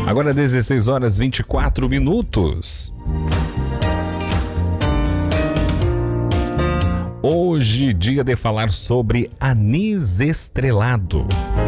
Agora 16 horas 24 minutos. Hoje, dia de falar sobre anis estrelado.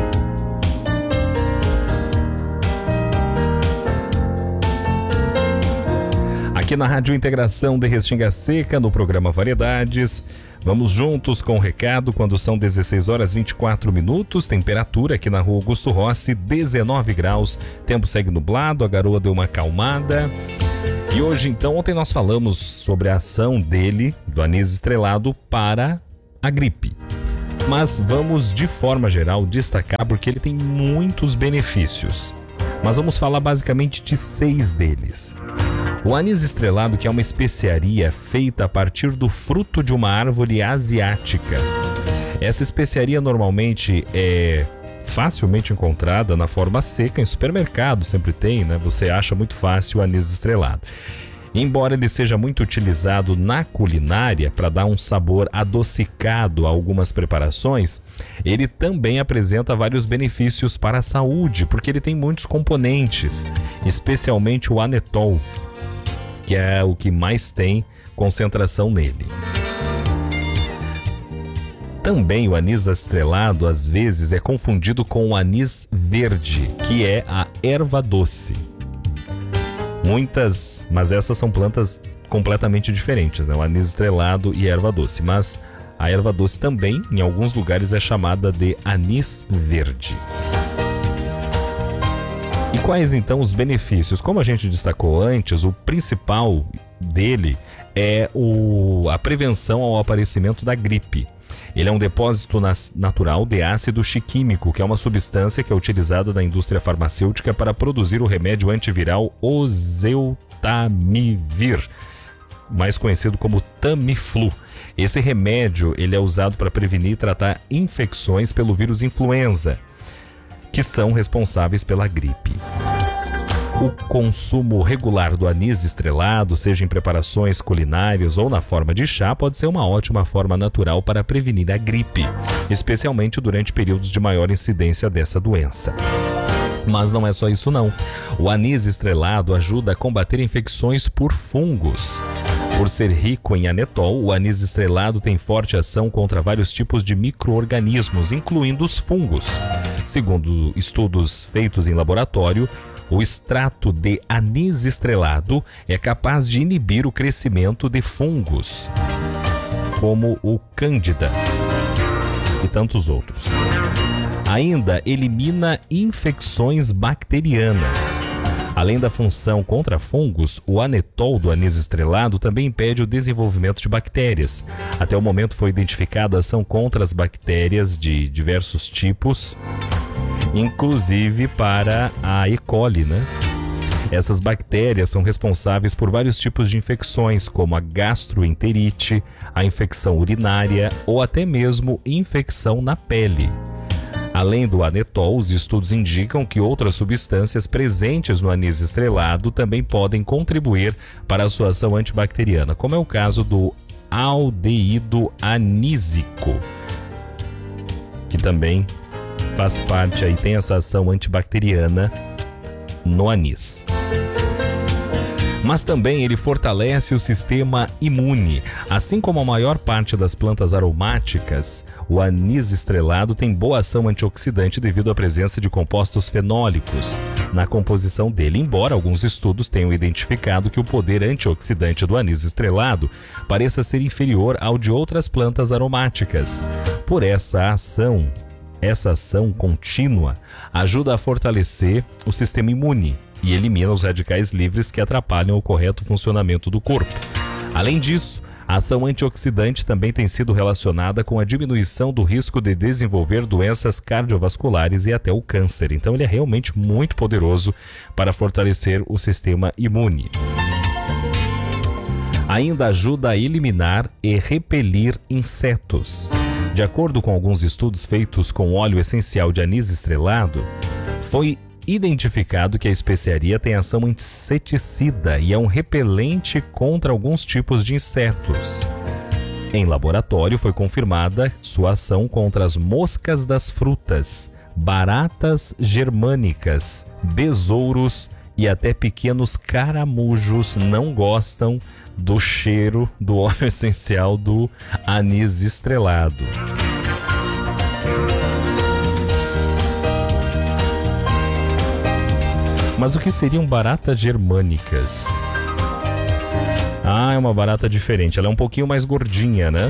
Aqui na Rádio Integração de Restinga Seca, no programa Variedades. Vamos juntos com o recado quando são 16 horas 24 minutos. Temperatura aqui na rua Augusto Rossi, 19 graus. Tempo segue nublado, a garoa deu uma acalmada. E hoje, então, ontem nós falamos sobre a ação dele, do anis estrelado, para a gripe. Mas vamos, de forma geral, destacar porque ele tem muitos benefícios. Mas vamos falar basicamente de 6 deles. O anis estrelado, que é uma especiaria feita a partir do fruto de uma árvore asiática. Essa especiaria normalmente é facilmente encontrada na forma seca, em supermercado sempre tem, né? Você acha muito fácil o anis estrelado. Embora ele seja muito utilizado na culinária para dar um sabor adocicado a algumas preparações, ele também apresenta vários benefícios para a saúde, porque ele tem muitos componentes, especialmente o anetol, que é o que mais tem concentração nele. Também o anis estrelado, às vezes, é confundido com o anis verde, que é a erva doce. Mas essas são plantas completamente diferentes, né? O anis estrelado e a erva doce. Mas a erva doce também, em alguns lugares, é chamada de anis verde. E quais então os benefícios? Como a gente destacou antes, o principal dele é a prevenção ao aparecimento da gripe. Ele é um depósito natural de ácido chiquímico, que é uma substância que é utilizada na indústria farmacêutica para produzir o remédio antiviral oseltamivir, mais conhecido como Tamiflu. Esse remédio ele é usado para prevenir e tratar infecções pelo vírus influenza, que são responsáveis pela gripe. O consumo regular do anis estrelado, seja em preparações culinárias ou na forma de chá, pode ser uma ótima forma natural para prevenir a gripe, especialmente durante períodos de maior incidência dessa doença. Mas não é só isso não. O anis estrelado ajuda a combater infecções por fungos. Por ser rico em anetol, o anis estrelado tem forte ação contra vários tipos de micro-organismos, incluindo os fungos. Segundo estudos feitos em laboratório, o extrato de anis estrelado é capaz de inibir o crescimento de fungos, como o Cândida e tantos outros. Ainda elimina infecções bacterianas. Além da função contra fungos, o anetol do anis estrelado também impede o desenvolvimento de bactérias. Até o momento foi identificada a ação contra as bactérias de diversos tipos, inclusive para a E. coli, né? Essas bactérias são responsáveis por vários tipos de infecções, como a gastroenterite, a infecção urinária ou até mesmo infecção na pele. Além do anetol, os estudos indicam que outras substâncias presentes no anis estrelado também podem contribuir para a sua ação antibacteriana, como é o caso do aldeído anísico, que também faz parte aí, tem essa ação antibacteriana no anis. Mas também ele fortalece o sistema imune. Assim como a maior parte das plantas aromáticas, o anis estrelado tem boa ação antioxidante devido à presença de compostos fenólicos na composição dele, embora alguns estudos tenham identificado que o poder antioxidante do anis estrelado pareça ser inferior ao de outras plantas aromáticas. Por essa ação contínua ajuda a fortalecer o sistema imune e elimina os radicais livres que atrapalham o correto funcionamento do corpo. Além disso, a ação antioxidante também tem sido relacionada com a diminuição do risco de desenvolver doenças cardiovasculares e até o câncer. Então ele é realmente muito poderoso para fortalecer o sistema imune. Ainda ajuda a eliminar e repelir insetos. De acordo com alguns estudos feitos com óleo essencial de anis estrelado, foi identificado que a especiaria tem ação inseticida e é um repelente contra alguns tipos de insetos. Em laboratório foi confirmada sua ação contra as moscas das frutas, baratas germânicas, besouros e até pequenos caramujos não gostam do cheiro do óleo essencial do anis estrelado. Mas o que seriam baratas germânicas? Ah, é uma barata diferente. Ela é um pouquinho mais gordinha, né?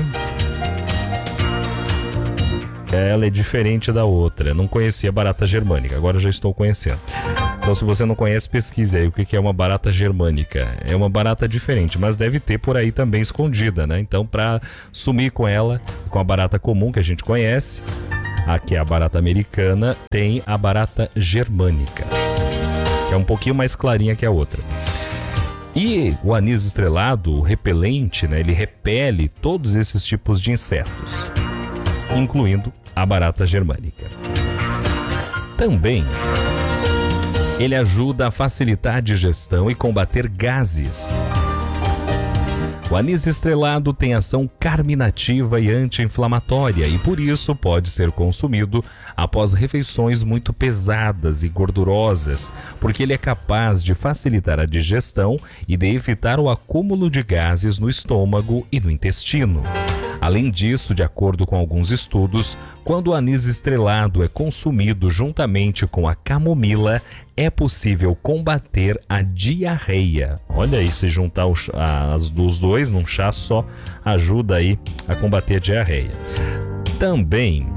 Ela é diferente da outra. Não conhecia barata germânica, agora já estou conhecendo. Então, se você não conhece, pesquise aí o que é uma barata germânica. É uma barata diferente, mas deve ter por aí também escondida, né? Então, para sumir com ela, com a barata comum que a gente conhece, aqui é a barata americana, tem a barata germânica, que é um pouquinho mais clarinha que a outra. E o anis estrelado, o repelente, né? Ele repele todos esses tipos de insetos, incluindo a barata germânica. Também ele ajuda a facilitar a digestão e combater gases. O anis estrelado tem ação carminativa e anti-inflamatória e por isso pode ser consumido após refeições muito pesadas e gordurosas, porque ele é capaz de facilitar a digestão e de evitar o acúmulo de gases no estômago e no intestino. Além disso, de acordo com alguns estudos, quando o anis estrelado é consumido juntamente com a camomila, é possível combater a diarreia. Olha aí, se juntar os dois num chá só, ajuda aí a combater a diarreia. Também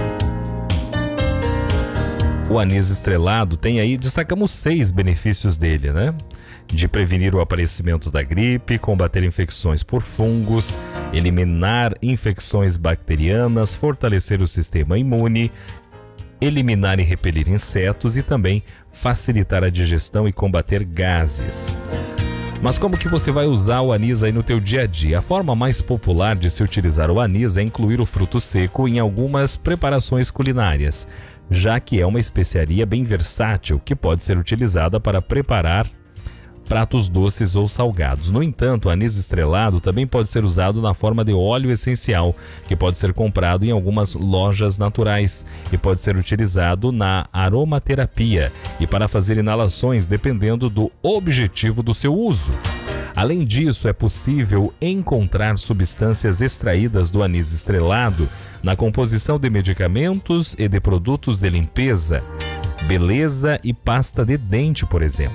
o anis estrelado tem aí, destacamos 6 benefícios dele, né? De prevenir o aparecimento da gripe, combater infecções por fungos, eliminar infecções bacterianas, fortalecer o sistema imune, eliminar e repelir insetos e também facilitar a digestão e combater gases. Mas como que você vai usar o anis aí no teu dia a dia? A forma mais popular de se utilizar o anis é incluir o fruto seco em algumas preparações culinárias, já que é uma especiaria bem versátil que pode ser utilizada para preparar pratos doces ou salgados. No entanto, o anis estrelado também pode ser usado na forma de óleo essencial, que pode ser comprado em algumas lojas naturais e pode ser utilizado na aromaterapia e para fazer inalações dependendo do objetivo do seu uso. Além disso, é possível encontrar substâncias extraídas do anis estrelado na composição de medicamentos e de produtos de limpeza, beleza e pasta de dente, por exemplo.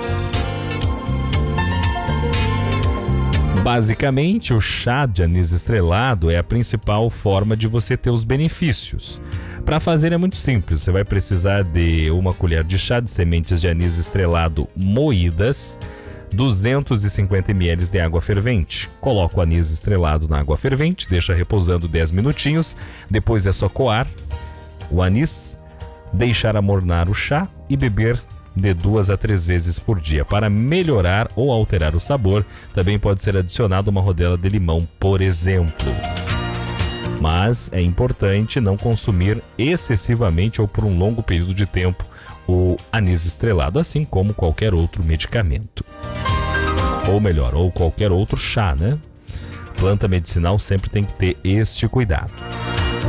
Basicamente, o chá de anis estrelado é a principal forma de você ter os benefícios. Para fazer é muito simples, você vai precisar de uma colher de chá de sementes de anis estrelado moídas, 250 ml de água fervente. Coloca o anis estrelado na água fervente, deixa repousando 10 minutinhos, depois é só coar o anis, deixar amornar o chá e beber de 2 a 3 vezes por dia. Para melhorar ou alterar o sabor, também pode ser adicionado uma rodela de limão, por exemplo. Mas é importante não consumir excessivamente ou por um longo período de tempo o anis estrelado, assim como qualquer outro medicamento. Ou melhor, ou qualquer outro chá, né? Planta medicinal sempre tem que ter este cuidado.